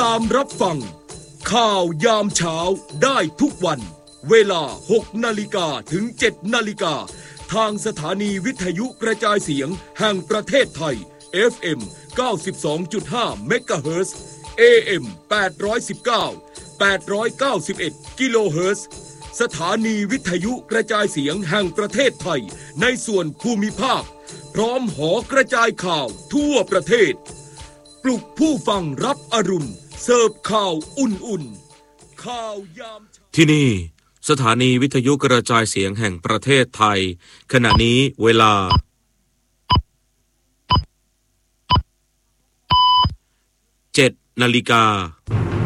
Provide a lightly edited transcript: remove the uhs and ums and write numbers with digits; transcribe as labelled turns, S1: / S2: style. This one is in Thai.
S1: ตามรับฟังข่าวยามเช้าได้ทุกวันเวลา 6 นาฬิกาถึง 7 นาฬิกาทางสถานีวิทยุกระจายเสียงแห่งประเทศไทย FM 92.5 เมกะเฮิรตซ์ AM 819 891 กิโลเฮิรตซ์ สถานีวิทยุกระจายเสียงแห่งประเทศไทยในส่วนภูมิภาคพร้อมหอกระจายข่าวทั่วประเทศปลุกผู้ฟังรับอรุณเสิร์ฟข่าวอุ่นๆข่าวยาม
S2: ที่นี่สถานีวิทยุกระจายเสียงแห่งประเทศไทยขณะนี้เวลา 7 นาฬิกา